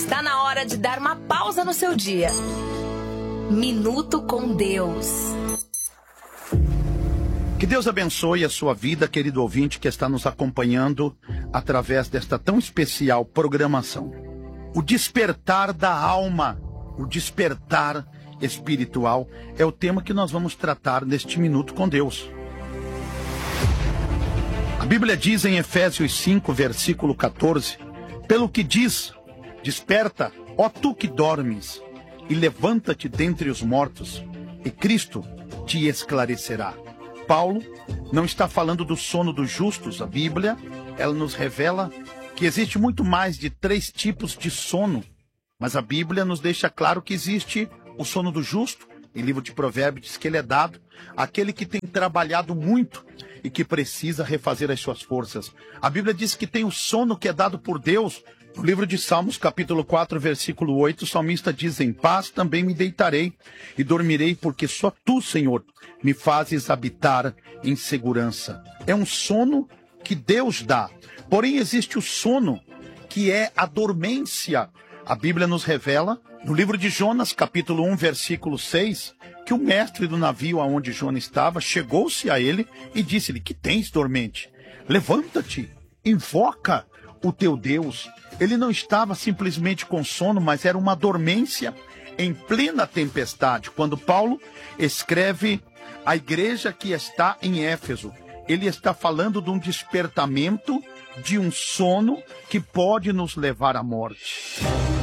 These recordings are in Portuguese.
Está na hora de dar uma pausa no seu dia. Minuto com Deus. Que Deus abençoe a sua vida, querido ouvinte que está nos acompanhando através desta tão especial programação. O despertar da alma, o despertar espiritual é o tema que nós vamos tratar neste Minuto com Deus. A Bíblia diz em Efésios 5, versículo 14, pelo que diz, desperta, ó tu que dormes, e levanta-te dentre os mortos, e Cristo te esclarecerá. Paulo não está falando do sono dos justos. A Bíblia, ela nos revela que existe muito mais de 3 tipos de sono, mas a Bíblia nos deixa claro que existe o sono do justo. Em livro de Provérbios diz que ele é dado àquele que tem trabalhado muito e que precisa refazer as suas forças. A Bíblia diz que tem o sono que é dado por Deus. No livro de Salmos, capítulo 4, versículo 8, o salmista diz, em paz também me deitarei e dormirei, porque só tu, Senhor, me fazes habitar em segurança. É um sono que Deus dá. Porém, existe o sono que é a dormência. A Bíblia nos revela, no livro de Jonas, capítulo 1, versículo 6, que o mestre do navio aonde Jonas estava chegou-se a ele e disse-lhe, que tens, dormente? Levanta-te, invoca o teu Deus. Ele não estava simplesmente com sono, mas era uma dormência em plena tempestade. Quando Paulo escreve a igreja que está em Éfeso, ele está falando de um despertamento, de um sono que pode nos levar à morte.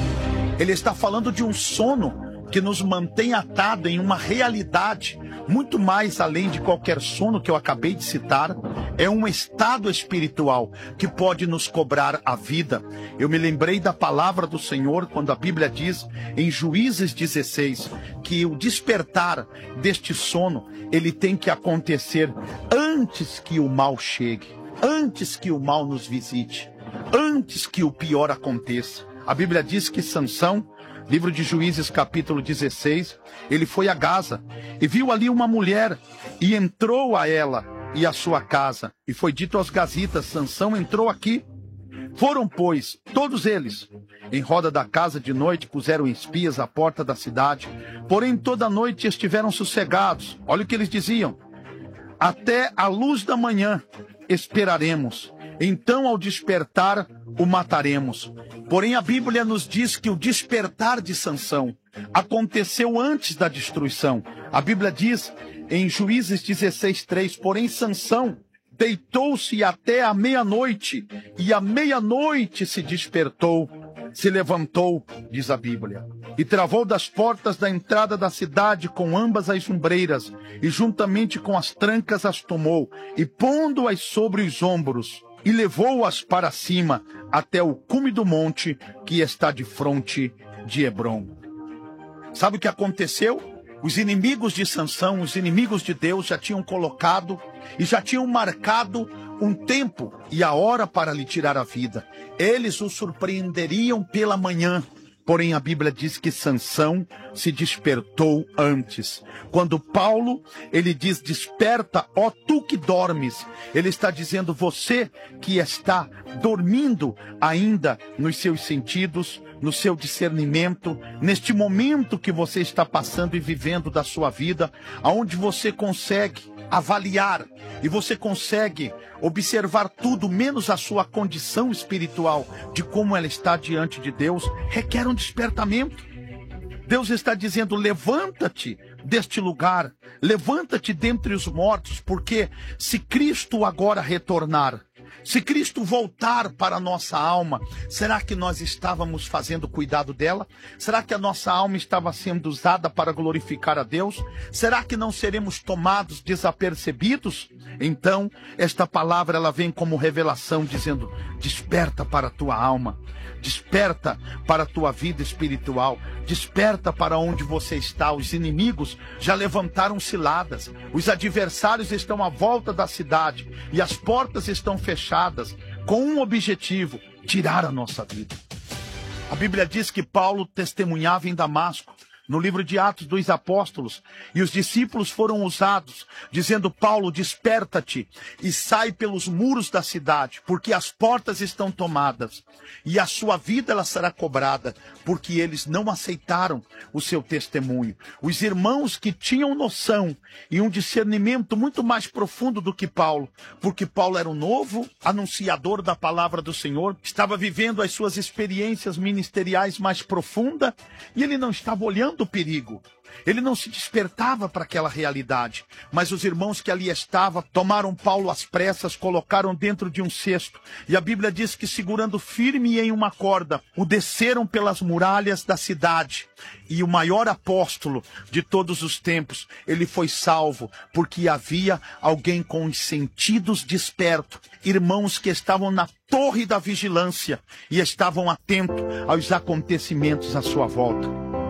Ele está falando de um sono que nos mantém atado em uma realidade, muito mais além de qualquer sono que eu acabei de citar. É um estado espiritual que pode nos cobrar a vida. Eu me lembrei da palavra do Senhor quando a Bíblia diz em Juízes 16 que o despertar deste sono, ele tem que acontecer antes que o mal chegue, antes que o mal nos visite, antes que o pior aconteça. A Bíblia diz que Sansão, livro de Juízes, capítulo 16, ele foi a Gaza e viu ali uma mulher e entrou a ela e a sua casa. E foi dito aos gazitas, Sansão entrou aqui. Foram, pois, todos eles em roda da casa de noite, puseram espias à porta da cidade. Porém, toda a noite estiveram sossegados. Olha o que eles diziam. Até a luz da manhã esperaremos. Então, ao despertar, o mataremos. Porém, a Bíblia nos diz que o despertar de Sansão aconteceu antes da destruição. A Bíblia diz em Juízes 16:3, porém Sansão deitou-se até a meia-noite, e à meia-noite se despertou, se levantou, diz a Bíblia, e travou das portas da entrada da cidade com ambas as ombreiras, e juntamente com as trancas as tomou, e pondo-as sobre os ombros, e levou-as para cima, até o cume do monte, que está de fronte de Hebrom. Sabe o que aconteceu? Os inimigos de Sansão, os inimigos de Deus, já tinham colocado e já tinham marcado um tempo e a hora para lhe tirar a vida. Eles o surpreenderiam pela manhã. Porém, a Bíblia diz que Sansão se despertou antes. Quando Paulo, ele diz, desperta, ó tu que dormes. Ele está dizendo, você que está dormindo ainda nos seus sentidos, no seu discernimento, neste momento que você está passando e vivendo da sua vida, aonde você consegue avaliar e você consegue observar tudo, menos a sua condição espiritual, de como ela está diante de Deus, requer um despertamento. Deus está dizendo, levanta-te deste lugar, levanta-te dentre os mortos, porque se Cristo agora retornar, se Cristo voltar para a nossa alma, será que nós estávamos fazendo cuidado dela? Será que a nossa alma estava sendo usada para glorificar a Deus? Será que não seremos tomados desapercebidos? Então, esta palavra ela vem como revelação, dizendo, desperta para a tua alma, desperta para a tua vida espiritual, desperta para onde você está. Os inimigos já levantaram ciladas, os adversários estão à volta da cidade e as portas estão fechadas com um objetivo, tirar a nossa vida. A Bíblia diz que Paulo testemunhava em Damasco, no livro de Atos dos Apóstolos, e os discípulos foram usados, dizendo: Paulo, desperta-te e sai pelos muros da cidade, porque as portas estão tomadas, e a sua vida ela será cobrada, porque eles não aceitaram o seu testemunho. Os irmãos que tinham noção e um discernimento muito mais profundo do que Paulo, porque Paulo era um novo anunciador da palavra do Senhor, estava vivendo as suas experiências ministeriais mais profundas, e ele não estava olhando o perigo. Ele não se despertava para aquela realidade. Mas os irmãos que ali estavam tomaram Paulo às pressas, colocaram dentro de um cesto. E a Bíblia diz que, segurando firme em uma corda, o desceram pelas muralhas da cidade. E o maior apóstolo de todos os tempos, ele foi salvo, porque havia alguém com os sentidos despertos. Irmãos que estavam na torre da vigilância e estavam atentos aos acontecimentos à sua volta.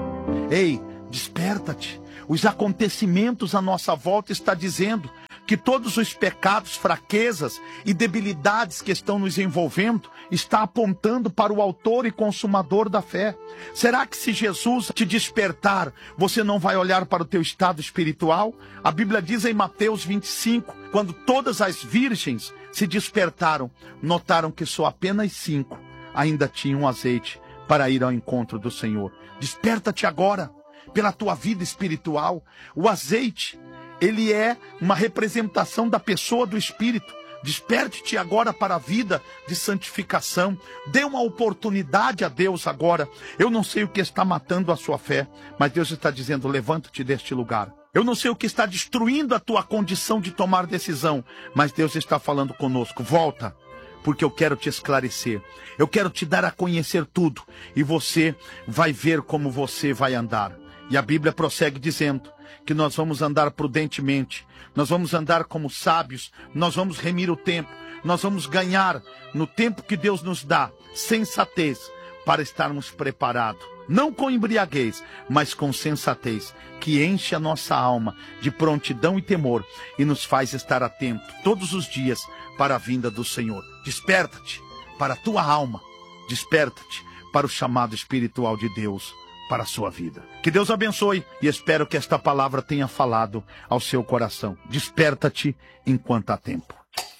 Ei, desperta-te. Os acontecimentos à nossa volta estão dizendo que todos os pecados, fraquezas e debilidades que estão nos envolvendo está apontando para o autor e consumador da fé. Será que se Jesus te despertar, você não vai olhar para o teu estado espiritual? A Bíblia diz em Mateus 25, quando todas as virgens se despertaram, notaram que só apenas 5 ainda tinham azeite para ir ao encontro do Senhor. Desperta-te agora pela tua vida espiritual. O azeite, ele é uma representação da pessoa do Espírito. Desperte-te agora para a vida de santificação. Dê uma oportunidade a Deus agora. Eu não sei o que está matando a sua fé, mas Deus está dizendo: levanta-te deste lugar. Eu não sei o que está destruindo a tua condição de tomar decisão, mas Deus está falando conosco: volta, porque eu quero te esclarecer. Eu quero te dar a conhecer tudo, e você vai ver como você vai andar. E a Bíblia prossegue dizendo que nós vamos andar prudentemente, nós vamos andar como sábios, nós vamos remir o tempo, nós vamos ganhar no tempo que Deus nos dá sensatez para estarmos preparados. Não com embriaguez, mas com sensatez, que enche a nossa alma de prontidão e temor e nos faz estar atentos todos os dias para a vinda do Senhor. Desperta-te para a tua alma, desperta-te para o chamado espiritual de Deus para a sua vida. Que Deus abençoe e espero que esta palavra tenha falado ao seu coração. Desperta-te enquanto há tempo.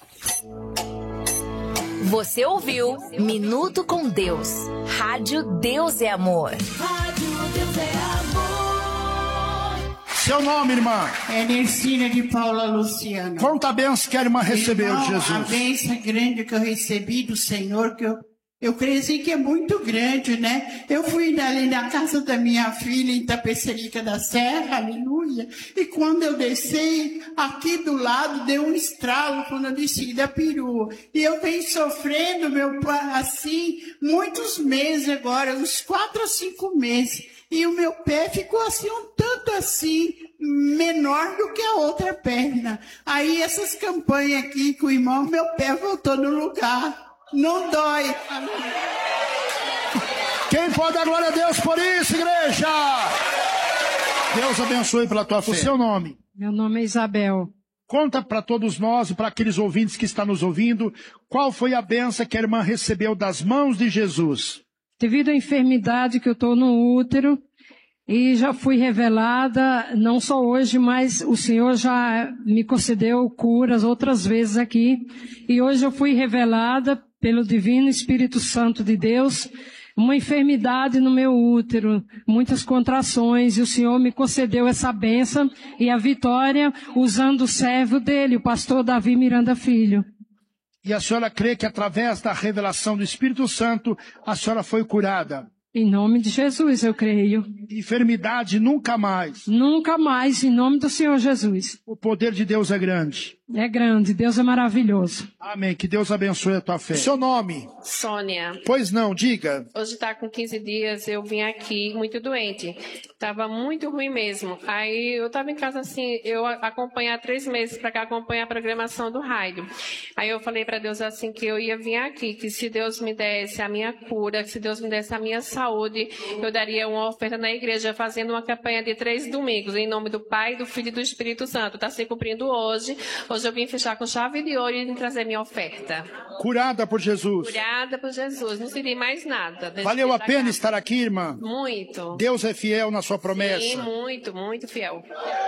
Você ouviu Minuto com Deus. Rádio Deus é Amor. Rádio Deus é Amor. Seu nome, irmã? É Nercina de Paula Luciana. Quanta bênção que a irmã recebeu de Jesus? A bênção grande que eu recebi do Senhor, que eu creio assim que é muito grande, né? Eu fui ali na casa da minha filha, em Tapecerica da Serra, aleluia. E quando eu desci, aqui do lado, deu um estralo quando eu desci da perua. E eu venho sofrendo, meu pai, assim, muitos meses agora, uns 4 a 5 meses. E o meu pé ficou assim, um tanto assim, menor do que a outra perna. Aí essas campanhas aqui com o irmão, meu pé voltou no lugar. Não dói. Quem pode dar glória a Deus por isso, igreja? Deus abençoe pela tua fé. O seu nome? Meu nome é Isabel. Conta para todos nós e para aqueles ouvintes que estão nos ouvindo, qual foi a bênção que a irmã recebeu das mãos de Jesus? Devido à enfermidade que eu estou no útero, e já fui revelada, não só hoje, mas o Senhor já me concedeu curas outras vezes aqui. E hoje eu fui revelada pelo Divino Espírito Santo de Deus, uma enfermidade no meu útero, muitas contrações, e o Senhor me concedeu essa bênção e a vitória usando o servo dele, o pastor Davi Miranda Filho. E a senhora crê que através da revelação do Espírito Santo, a senhora foi curada? Em nome de Jesus, eu creio. Enfermidade nunca mais. Nunca mais, em nome do Senhor Jesus. O poder de Deus é grande. É grande, Deus é maravilhoso. Amém, que Deus abençoe a tua fé. Seu nome? Sônia. Pois não, diga. Hoje está com 15 dias, eu vim aqui muito doente. Estava muito ruim mesmo. Aí eu estava em casa assim, eu acompanho há 3 meses para cá, acompanhar a programação do rádio. Aí eu falei para Deus assim que eu ia vir aqui, que se Deus me desse a minha cura, que se Deus me desse a minha saúde, eu daria uma oferta na igreja, fazendo uma campanha de 3 domingos, em nome do Pai, do Filho e do Espírito Santo. Está se cumprindo hoje. Hoje eu vim fechar com chave de ouro e vim trazer minha oferta. Curada por Jesus. Curada por Jesus. Não senti mais nada. Valeu a pena estar aqui, irmã? Muito. Deus é fiel na sua promessa. Sim, muito, muito fiel.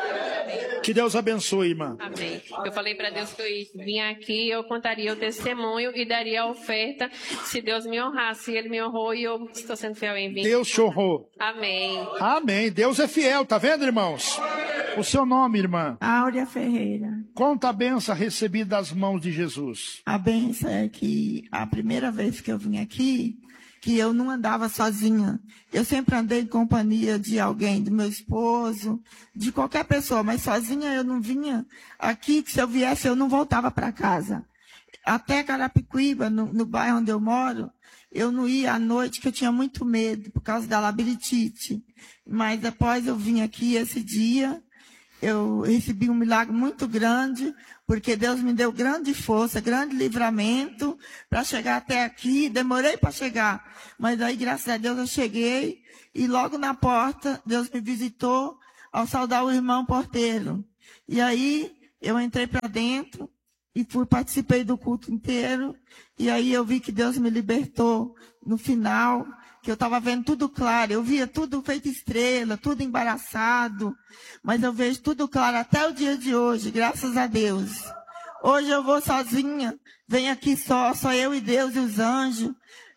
Que Deus abençoe, irmã. Amém. Eu falei para Deus que eu vinha aqui, eu contaria o testemunho e daria a oferta se Deus me honrasse. Ele me honrou e eu estou sendo fiel em vir. Deus te honrou. Amém. Amém. Deus é fiel, tá vendo, irmãos? O seu nome, irmã? Áurea Ferreira. Conta a benção recebida das mãos de Jesus. A benção é que a primeira vez que eu vim aqui, que eu não andava sozinha. Eu sempre andei em companhia de alguém, do meu esposo, de qualquer pessoa, mas sozinha eu não vinha aqui, que se eu viesse eu não voltava para casa. Até Carapicuíba, no bairro onde eu moro, eu não ia à noite, que eu tinha muito medo por causa da labirintite. Mas depois eu vim aqui esse dia, eu recebi um milagre muito grande, porque Deus me deu grande força, grande livramento para chegar até aqui. Demorei para chegar, mas aí, graças a Deus, eu cheguei e logo na porta, Deus me visitou ao saudar o irmão porteiro. E aí, eu entrei para dentro e participei do culto inteiro. E aí eu vi que Deus me libertou no final, que eu estava vendo tudo claro. Eu via tudo feito estrela, tudo embaraçado. Mas eu vejo tudo claro até o dia de hoje, graças a Deus. Hoje eu vou sozinha, venho aqui só eu e Deus e os anjos.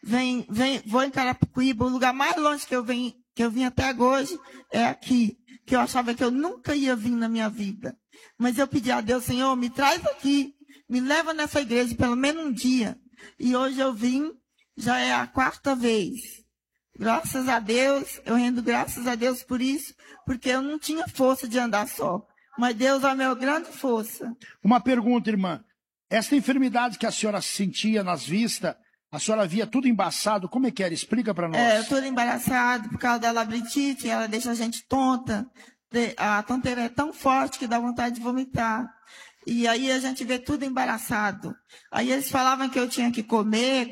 Vou em Carapicuíba, o lugar mais longe que eu vim até hoje é aqui, que eu achava que eu nunca ia vir na minha vida. Mas eu pedi a Deus, Senhor, me traz aqui, me leva nessa igreja pelo menos um dia. E hoje eu vim, já é a 4ª vez. Graças a Deus, eu rendo graças a Deus por isso, porque eu não tinha força de andar só. Mas Deus é a minha grande força. Uma pergunta, irmã. Essa enfermidade que a senhora sentia nas vistas, a senhora via tudo embaçado, como é que era? Explica para nós. Tudo embaraçado por causa da labirintite, ela deixa a gente tonta. A tonteira é tão forte que dá vontade de vomitar. E aí a gente vê tudo embaraçado. Aí eles falavam que eu tinha que comer,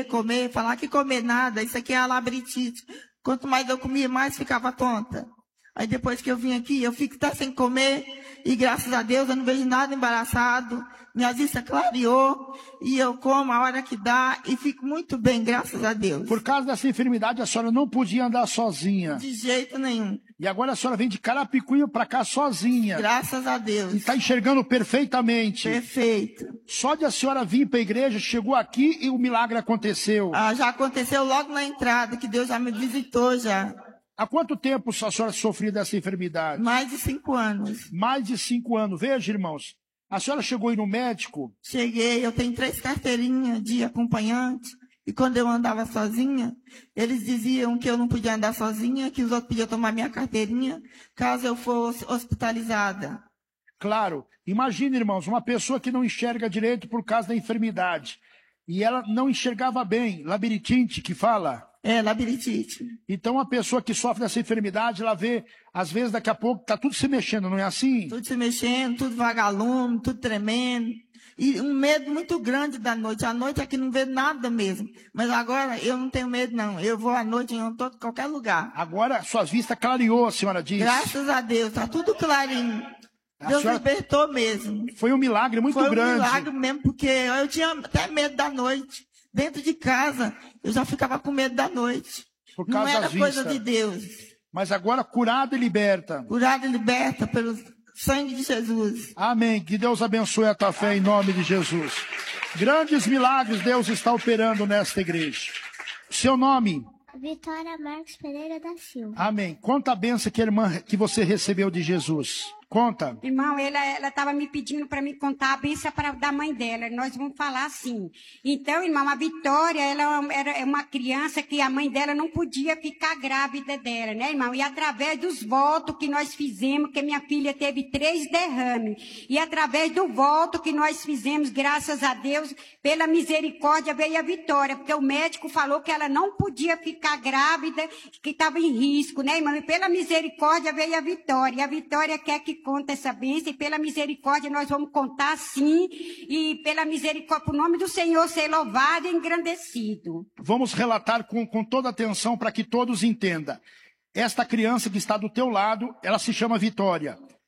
falar que comer nada, isso aqui é a labirintite. Quanto mais eu comia, mais ficava tonta. Aí depois que eu vim aqui, eu fico até sem comer, e graças a Deus eu não vejo nada embaraçado. Minha vista clareou, e eu como a hora que dá, e fico muito bem, graças a Deus. Por causa dessa enfermidade, a senhora não podia andar sozinha. De jeito nenhum. E agora a senhora vem de Carapicuíba para cá sozinha. Graças a Deus. E está enxergando perfeitamente. Perfeito. Só de a senhora vir para a igreja, chegou aqui e o milagre aconteceu. Já aconteceu logo na entrada, que Deus já me visitou já. Há quanto tempo a senhora sofreu dessa enfermidade? Mais de 5 anos. Mais de 5 anos. Veja, irmãos, a senhora chegou aí no médico? Cheguei, eu tenho 3 carteirinhas de acompanhante. E quando eu andava sozinha, eles diziam que eu não podia andar sozinha, que os outros podiam tomar minha carteirinha, caso eu fosse hospitalizada. Claro. Imagina, irmãos, uma pessoa que não enxerga direito por causa da enfermidade. E ela não enxergava bem, labirintite, que fala. Labirintite. Então, a pessoa que sofre dessa enfermidade, ela vê, às vezes, daqui a pouco, está tudo se mexendo, não é assim? Tudo se mexendo, tudo vagalume, tudo tremendo. E um medo muito grande da noite. À noite aqui não vê nada mesmo. Mas agora eu não tenho medo, não. Eu vou à noite em qualquer lugar. Agora suas vistas clareou, a senhora disse. Graças a Deus, está tudo clarinho. Deus libertou mesmo. Foi um milagre muito grande. Foi um milagre mesmo, porque eu tinha até medo da noite. Dentro de casa, eu já ficava com medo da noite. Por causa não era das coisa vistas. de Deus. Mas agora curada e liberta. Curada e liberta pelo sangue de Jesus. Amém. Que Deus abençoe a tua fé em nome de Jesus. Grandes milagres Deus está operando nesta igreja. Seu nome? Vitória Marcos Pereira da Silva. Amém. Conta a bênção que você recebeu de Jesus. Conta. Irmão, ela estava me pedindo para me contar a bênção da mãe dela. Nós vamos falar assim. Então, irmão, a Vitória, ela é uma criança que a mãe dela não podia ficar grávida dela, né, irmão? E através dos votos que nós fizemos, que minha filha teve 3 derrames. E através do voto que nós fizemos, graças a Deus, pela misericórdia veio a Vitória. Porque o médico falou que ela não podia ficar grávida, que estava em risco, né, irmão? E pela misericórdia veio a Vitória. E a Vitória quer que conta essa bênção, e pela misericórdia nós vamos contar sim, e pela misericórdia, por nome do Senhor ser louvado e engrandecido. Vamos relatar com toda atenção para que todos entendam. Esta criança que está do teu lado, ela se chama Vitória.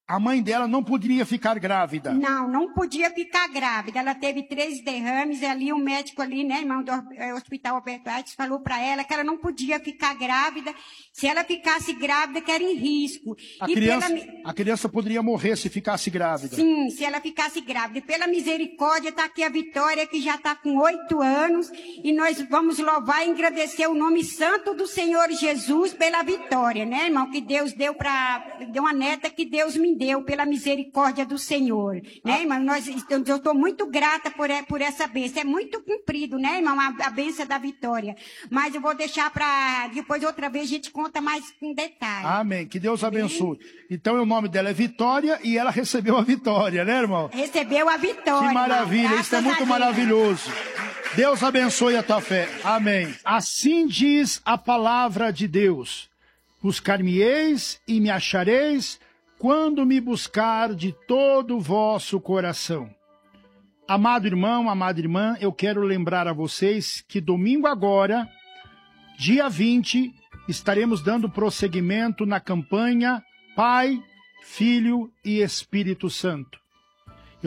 A mãe dela não poderia ficar grávida. Não podia ficar grávida. Ela teve 3 derrames ali, o médico ali, né, irmão, do Hospital Alberto Einstein, falou para ela que ela não podia ficar grávida. Se ela ficasse grávida, que era em risco. A criança poderia morrer se ficasse grávida. Sim, se ela ficasse grávida. E pela misericórdia, está aqui a Vitória, que já está com 8 anos, e nós vamos louvar e agradecer o nome santo do Senhor Jesus pela Vitória, né, irmão, que Deus deu uma neta que Deus me deu pela misericórdia do Senhor, né, irmão? Eu estou muito grata por essa bênção. É muito cumprido, né, irmão, a bênção da Vitória. Mas eu vou deixar para depois, outra vez, a gente conta mais com detalhe. Amém. Que Deus abençoe. Então, o nome dela é Vitória e ela recebeu a vitória, né, irmão? Recebeu a vitória. Que maravilha, isso é muito maravilhoso. Deus abençoe a tua fé. Amém. Assim diz a palavra de Deus: buscar-me-eis e me achareis, quando me buscar de todo o vosso coração. Amado irmão, amada irmã, eu quero lembrar a vocês que domingo agora, dia 20, estaremos dando prosseguimento na campanha Pai, Filho e Espírito Santo.